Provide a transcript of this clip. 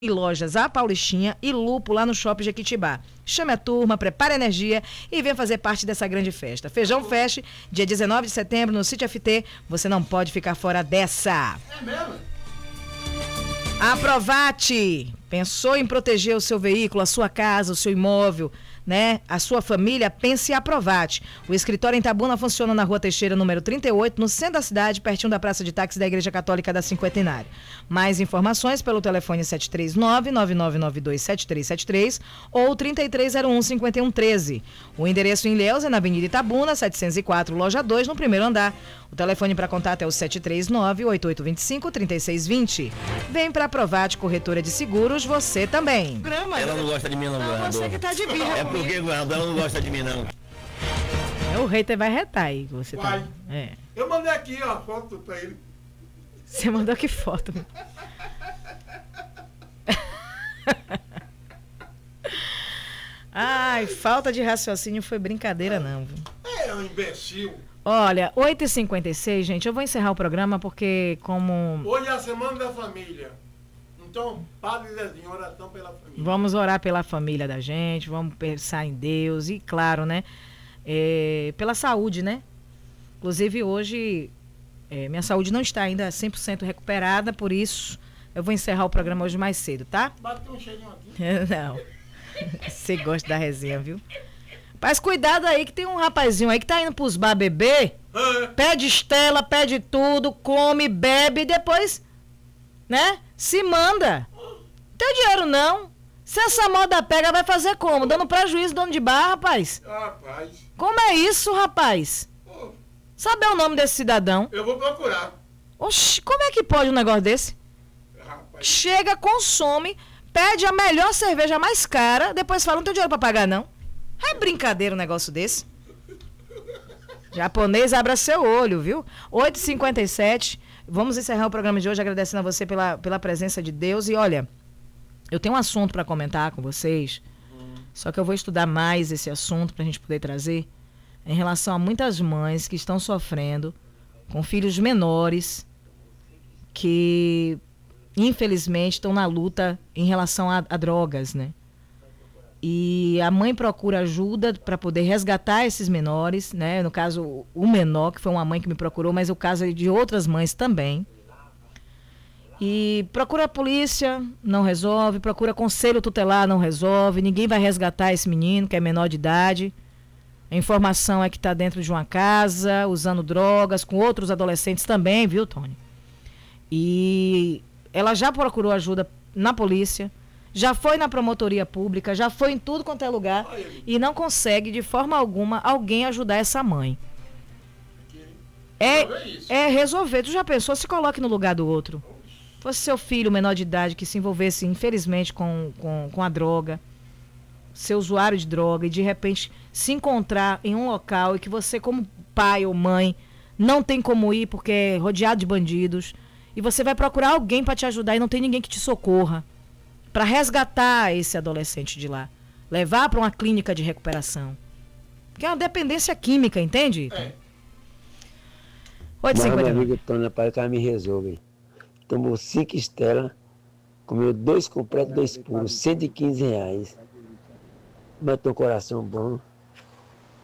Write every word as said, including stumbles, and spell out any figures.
E lojas A Paulistinha e Lupo lá no Shopping Jequitibá. Chame a turma, prepare a energia e venha fazer parte dessa grande festa. Feijão Fest, dia dezenove de setembro no Sítio F T. Você não pode ficar fora dessa. É mesmo? Aprovate! Pensou em proteger o seu veículo, a sua casa, o seu imóvel, né? A sua família? Pense em Aprovate. O escritório em Tabuna funciona na Rua Teixeira, número trinta e oito, no centro da cidade, pertinho da Praça de Táxi da Igreja Católica da Cinquentenária. Mais informações pelo telefone sete três nove, nove nove nove dois, sete três sete três ou trinta e três zero um, cinquenta e um treze. O endereço em Ilhéus é na Avenida Itabuna, setecentos e quatro, loja dois, no primeiro andar. O telefone para contato é o sete três nove, oito oito dois cinco, três seis dois zero. Vem para Aprovate Corretora de Seguros, você também. Ela não gosta de mim não, governador. Você que tá de birra. É porque, governador, ela não gosta de mim não. O hater vai retar aí. Você vai. Tá... É. Eu mandei aqui ó, a foto pra ele. Você mandou que foto? Ai, falta de raciocínio foi brincadeira não. Viu? É um imbecil. Olha, oito e cinquenta e seis, gente, eu vou encerrar o programa porque como... Hoje é a Semana da Família. Então, Padre Zezinho, oração pela família. Vamos orar pela família da gente, vamos pensar em Deus e, claro, né, é, pela saúde, né? Inclusive, hoje, é, minha saúde não está ainda cem por cento recuperada, por isso eu vou encerrar o programa hoje mais cedo, tá? Bateu um cheirinho aqui. Não. Você gosta da resenha, viu? Mas cuidado aí que tem um rapazinho aí que tá indo pros bar beber, é. Pede Estela, pede tudo, come, bebe e depois, né, se manda. Não tem dinheiro não. Se essa moda pega, vai fazer como? Dando prejuízo, dono de bar, rapaz? Rapaz. Como é isso, rapaz? Oh. Sabe o nome desse cidadão? Eu vou procurar. Oxi, como é que pode um negócio desse? Rapaz. Chega, consome, pede a melhor cerveja mais cara, depois fala, não tem dinheiro pra pagar não. É brincadeira um negócio desse? Japonês, abra seu olho, viu? oito e cinquenta e sete. Vamos encerrar o programa de hoje agradecendo a você pela, pela presença de Deus. E olha, eu tenho um assunto para comentar com vocês. Hum. Só que eu vou estudar mais esse assunto para a gente poder trazer em relação a muitas mães que estão sofrendo com filhos menores que, infelizmente, estão na luta em relação a, a drogas, né? E a mãe procura ajuda para poder resgatar esses menores, né? No caso, o menor, que foi uma mãe que me procurou, mas o caso é de outras mães também. E procura a polícia, não resolve, procura conselho tutelar, não resolve, ninguém vai resgatar esse menino, que é menor de idade. A informação é que está dentro de uma casa, usando drogas, com outros adolescentes também, viu, Tony? E ela já procurou ajuda na polícia, já foi na promotoria pública, já foi em tudo quanto é lugar e não consegue de forma alguma alguém ajudar essa mãe. É, é resolver. Tu já pensou? Se coloque no lugar do outro. Fosse seu filho menor de idade que se envolvesse infelizmente com, com, com a droga, ser usuário de droga e de repente se encontrar em um local e que você como pai ou mãe não tem como ir porque é rodeado de bandidos e você vai procurar alguém para te ajudar e não tem ninguém que te socorra. Para resgatar esse adolescente de lá. Levar para uma clínica de recuperação. Que é uma dependência química, entende? É. oito e cinquenta e nove. Meu amigo Tony, para que ela me resolve. Tomou cinco Estela, comeu dois completos, dois puros, cento e quinze reais. Bateu o coração bom.